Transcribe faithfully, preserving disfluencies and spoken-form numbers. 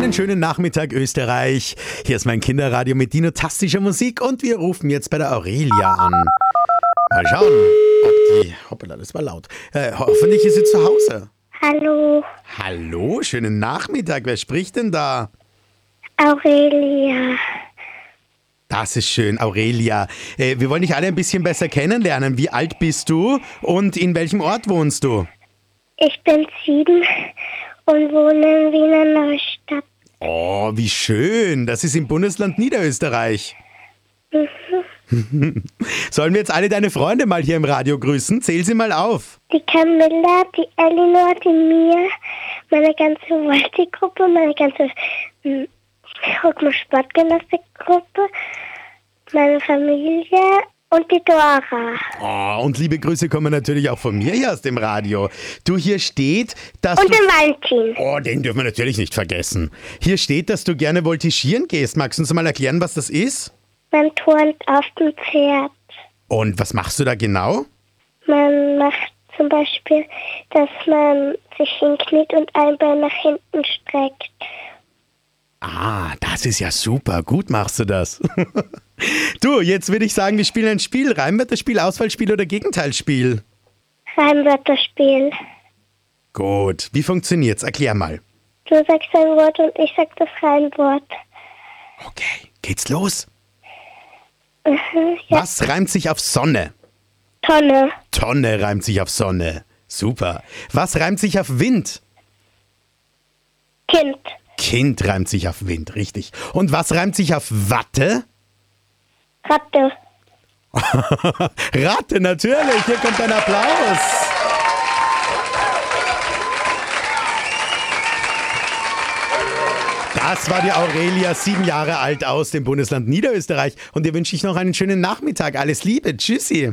einen schönen Nachmittag, Österreich. Hier ist mein Kinderradio mit dinotastischer Musik und wir rufen jetzt bei der Aurelia an. Mal schauen, ob die... Hoppala, das war laut. Äh, hoffentlich ist sie zu Hause. Hallo, Hallo, schönen Nachmittag. Wer spricht denn da? Aurelia. Das ist schön, Aurelia. Äh, wir wollen dich alle ein bisschen besser kennenlernen. Wie alt bist du und in welchem Ort wohnst du? Ich bin sieben und wohne in Wiener Neustadt. Oh, wie schön. Das ist im Bundesland Niederösterreich. Sollen wir jetzt alle deine Freunde mal hier im Radio grüßen? Zähl sie mal auf. Die Camilla, die Elinor, die Mia, meine ganze Volti-Gruppe, meine ganze hm, Sportgymnastik-Gruppe, meine Familie und die Dora. Oh, und liebe Grüße kommen natürlich auch von mir hier aus dem Radio. Du, hier steht, dass Und du... den Valentin. Oh, den dürfen wir natürlich nicht vergessen. Hier steht, dass du gerne voltigieren gehst. Magst du uns mal erklären, was das ist? Man turnt auf dem Pferd. Und was machst du da genau? Man macht zum Beispiel, dass man sich hinkniet und ein Bein nach hinten streckt. Ah, das ist ja super. Gut machst du das. Du, jetzt würde ich sagen, wir spielen ein Spiel. Reimwörterspiel, Auswahlspiel oder Gegenteilsspiel? Reimwörterspiel. Gut. Wie funktioniert's? Erklär mal. Du sagst ein Wort und ich sag das Reimwort. Okay, geht's los? Mhm, ja. Was reimt sich auf Sonne? Tonne. Tonne reimt sich auf Sonne. Super. Was reimt sich auf Wind? Kind. Kind reimt sich auf Wind, richtig. Und was reimt sich auf Watte? Ratte. Ratte, natürlich. Hier kommt ein Applaus. Das war die Aurelia, sieben Jahre alt aus dem Bundesland Niederösterreich. Und dir wünsche ich noch einen schönen Nachmittag. Alles Liebe. Tschüssi.